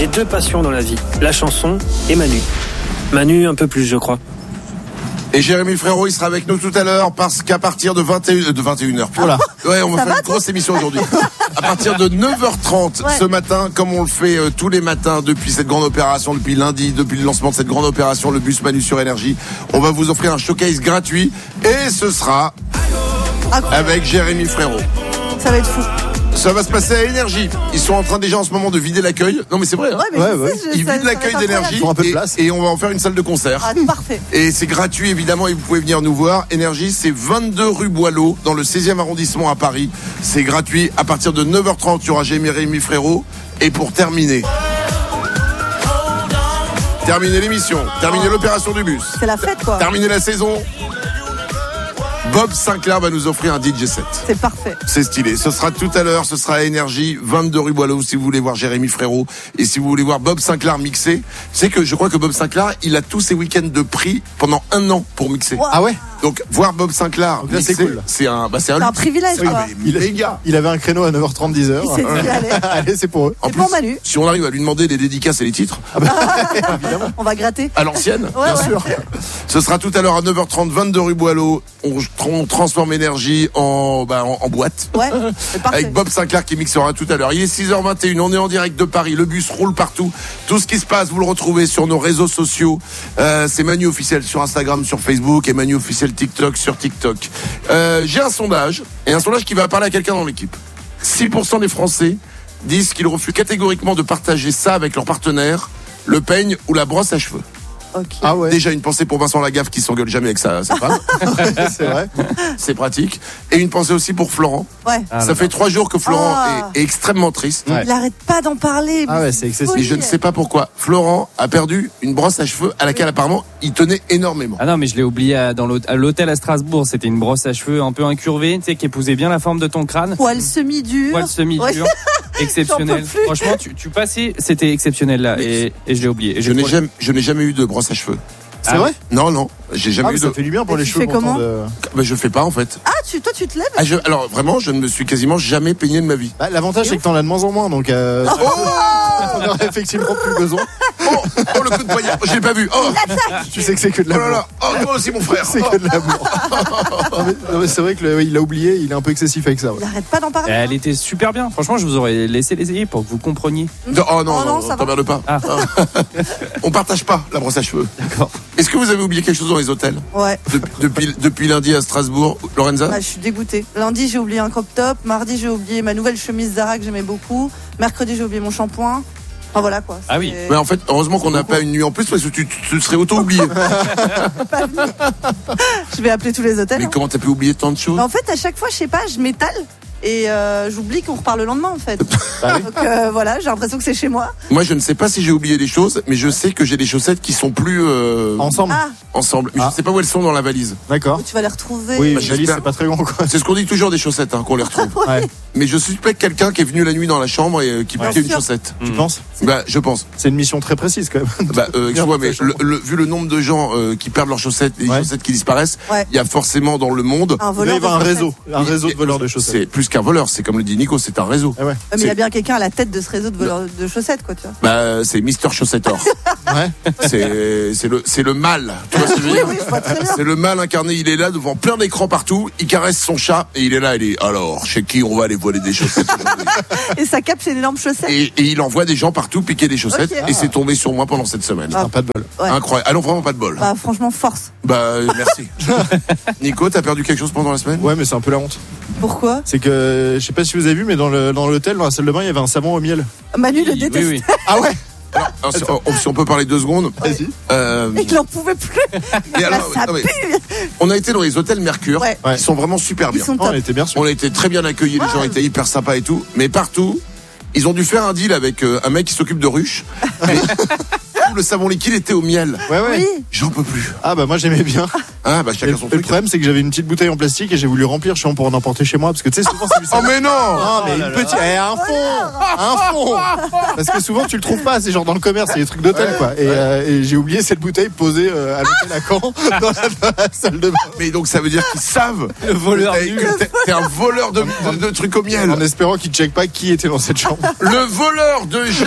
J'ai 2 passions dans la vie, la chanson et Manu. Manu un peu plus, je crois. Et Jérémy Frérot, il sera avec nous tout à l'heure parce qu'à partir de 21h. Voilà. Ouais, on va faire une grosse émission aujourd'hui. À partir de 9h30 ce matin, comme on le fait tous les matins depuis cette grande opération, depuis lundi, depuis le lancement de cette grande opération, le bus Manu sur Énergie, on va vous offrir un showcase gratuit et ce sera avec Jérémy Frérot. Ça va être fou. Ça va se passer à Énergie. Ils sont en train déjà en ce moment de vider l'accueil. Non mais c'est vrai. Hein. Ils vident l'accueil d'Énergie et on va en faire une salle de concert. Ah, parfait. Et c'est gratuit évidemment et vous pouvez venir nous voir. Énergie, c'est 22 rue Boileau dans le 16e arrondissement à Paris. C'est gratuit. À partir de 9h30, il y aura Jérémy Frérot. Et pour terminer l'émission, terminer l'opération du bus. C'est la fête quoi. Terminer la saison. Bob Sinclair va nous offrir un DJ set. C'est parfait. C'est stylé. Ce sera tout à l'heure, ce sera à Énergie, 22 rue Boileau, si vous voulez voir Jérémy Frérot. Et si vous voulez voir Bob Sinclair mixer, c'est que je crois que Bob Sinclair, il a tous ses week-ends de prix pendant 1 an pour mixer. Wow. Ah ouais? Donc, voir Bob Sinclair mixer, c'est cool. c'est un privilège, quoi. Il avait un créneau à 9h30, 10h. Il s'est dit, allez, c'est pour eux. En c'est plus, pour Manu. Si on arrive à lui demander les dédicaces et les titres, on va gratter. à l'ancienne, bien sûr. Ce sera tout à l'heure à 9h30, 22 rue Boileau. On transforme Énergie en boîte. Ouais, c'est parfait. Avec Bob Sinclair qui mixera tout à l'heure. Il est 6h21, on est en direct de Paris. Le bus roule partout. Tout ce qui se passe, vous le retrouvez sur nos réseaux sociaux. C'est Manu officiel sur Instagram, sur Facebook et Manu officiel TikTok sur TikTok. J'ai un sondage qui va parler à quelqu'un dans l'équipe. 6% des Français disent qu'ils refusent catégoriquement de partager ça avec leur partenaire, le peigne ou la brosse à cheveux. Okay. Ah ouais. Déjà une pensée pour Vincent Lagaffe qui s'engueule jamais avec sa femme. C'est vrai. C'est pratique. Et une pensée aussi pour Florent. Ouais. Ça fait 3 jours que Florent est extrêmement triste. Il arrête pas d'en parler. Ah ouais, c'est excessif. Et je ne sais pas pourquoi. Florent a perdu une brosse à cheveux à laquelle apparemment il tenait énormément. Ah non, mais je l'ai oublié à l'hôtel à Strasbourg. C'était une brosse à cheveux un peu incurvée, tu sais, qui épousait bien la forme de ton crâne. Poil semi-dur. Ouais. Exceptionnel. Franchement, tu passais, c'était exceptionnel là. Et je l'ai oublié. Et je n'ai jamais eu de brosse à cheveux. C'est vrai? Non, j'ai jamais eu de. Ça fait du bien pour les cheveux. Tu fais comment? Je fais pas en fait. Ah, toi tu te lèves? Alors vraiment, je ne me suis quasiment jamais peigné de ma vie. L'avantage c'est que t'en as de moins en moins, donc on aurait effectivement plus besoin. Oh le coup de poignard, je l'ai pas vu. Oh, tu sais que c'est que de l'amour. Oh là là, oh toi aussi mon frère. C'est que de l'amour. Non, mais c'est vrai que il a oublié, il est un peu excessif avec ça. Ouais. Il arrête pas d'en parler. Elle était super bien. Franchement, je vous aurais laissé l'essayer pour que vous compreniez. Oh non, t'emmerdes pas. Ah. On partage pas la brosse à cheveux. D'accord. Est-ce que vous avez oublié quelque chose dans les hôtels? Ouais. Depuis lundi à Strasbourg, Lorenza? Je suis dégoûtée. Lundi, j'ai oublié un crop top. Mardi, j'ai oublié ma nouvelle chemise Zara que j'aimais beaucoup. Mercredi, j'ai oublié mon shampoing. Enfin voilà quoi. Ah oui. Mais en fait, heureusement qu'on n'a pas une nuit en plus parce que tu serais auto-oublié. Je vais appeler tous les hôtels. Mais comment t'as pu oublier tant de choses? En fait, à chaque fois, je sais pas, je m'étale. Et j'oublie qu'on repart le lendemain en fait. Donc voilà, j'ai l'impression que c'est chez moi. Moi je ne sais pas si j'ai oublié des choses, mais je sais que j'ai des chaussettes qui sont plus ensemble. Mais je sais pas où elles sont dans la valise. D'accord. Tu vas les retrouver. Oui, la valise c'est pas très grand quoi. C'est ce qu'on dit toujours des chaussettes qu'on les retrouve. Ouais. Mais je suspecte quelqu'un qui est venu la nuit dans la chambre et qui piquait une chaussette. Tu penses? Je pense. C'est une mission très précise quand même. Excuse-moi, mais vu le nombre de gens qui perdent leurs chaussettes et les chaussettes qui disparaissent, il y a forcément dans le monde un voleur. Il y a un réseau de voleurs de chaussettes. C'est plus qu'un voleur, c'est comme le dit Nico, c'est un réseau. Ah ouais. Mais il y a bien quelqu'un à la tête de ce réseau de voleurs de chaussettes quoi, tu vois. C'est Mister Chaussettor. Ouais. C'est le mal. Tu vois ce que je veux dire? Oui, je vois très bien. C'est le mal incarné. Il est là devant plein d'écrans partout. Il caresse son chat et il est là. Alors, chez qui on va aller voler des chaussettes aujourd'hui? Et sa cape, c'est une énorme chaussette. Et il envoie des gens partout piquer des chaussettes. Okay. Et c'est tombé sur moi pendant cette semaine. Pas de bol. Ouais. Incroyable. Alors vraiment pas de bol. Franchement, force. Merci. Nico, t'as perdu quelque chose pendant la semaine? Ouais, mais c'est un peu la honte. Pourquoi? C'est que je sais pas si vous avez vu, mais dans l'hôtel, dans la salle de bain, il y avait un savon au miel. Manu le déteste. Oui. Ah ouais. Alors, si on peut parler 2 secondes. Vas-y. Il n'en pouvait plus. Ça pue. On a été dans les hôtels Mercure, Ouais. qui sont vraiment super bien. Ils sont top. On était bien sûr. On a été très bien accueillis, les gens étaient hyper sympas et tout. Mais partout, ils ont dû faire un deal avec un mec qui s'occupe de ruches. Le savon liquide était au miel. Ouais. Oui. J'en peux plus. Ah bah moi j'aimais bien. Chacun son Le truc. problème c'est que j'avais une petite bouteille en plastique et j'ai voulu remplir chiant pour en emporter chez moi parce que tu sais souvent c'est du savon. Oh mais non. Non mais une petite un fond parce que souvent tu le trouves pas, c'est genre dans le commerce, c'est des trucs d'hôtel quoi. Et j'ai oublié cette bouteille posée à l'hôtel à Caen dans la salle de bain. Mais donc ça veut dire qu'ils savent. Le voleur T'es un voleur de trucs au miel. En espérant qu'ils checkent pas qui était dans cette chambre. Le voleur de gel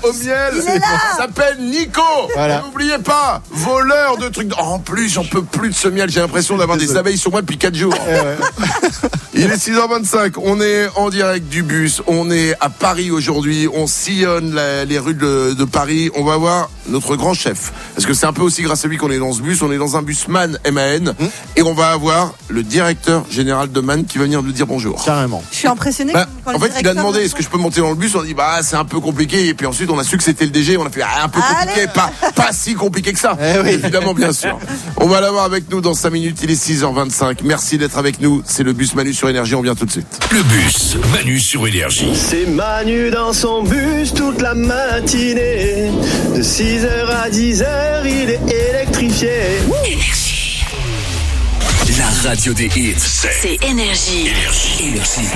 au miel. Il est là. Il s'appelle Nico. Voilà. Et n'oubliez pas, voleur de trucs. En plus, j'en peux plus de ce miel. J'ai l'impression d'avoir des abeilles sur moi depuis 4 jours. Il est 6h25. On est en direct du bus. On est à Paris aujourd'hui. On sillonne les rues de Paris. On va voir notre grand chef. Parce que c'est un peu aussi grâce à lui qu'on est dans ce bus. On est dans un bus MAN, M-A-N. Et on va avoir le directeur général de MAN qui va venir nous dire bonjour. Carrément. Je suis impressionnée. En fait, il a demandé est-ce que je peux monter dans le bus. On a dit c'est un peu compliqué. Et puis ensuite, on a su que c'était le DG. On a fait un peu compliqué, pas si compliqué que ça. Oui. Évidemment, bien sûr. On va l'avoir avec nous dans 5 minutes. Il est 6h25. Merci d'être avec nous. C'est le bus Manu sur Énergie. On vient tout de suite. Le bus Manu sur Énergie. C'est Manu dans son bus toute la matinée. De 6h à 10h, il est électrifié. La radio des hits, C'est Énergie. Énergie.